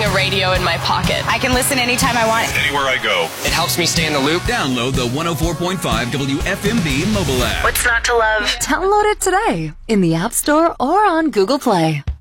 a radio in my pocket. I can listen anytime I want. Anywhere I go. It helps me stay in the loop. Download the 104.5 WFMB mobile app. What's not to love? Download it today in the App Store or on Google Play.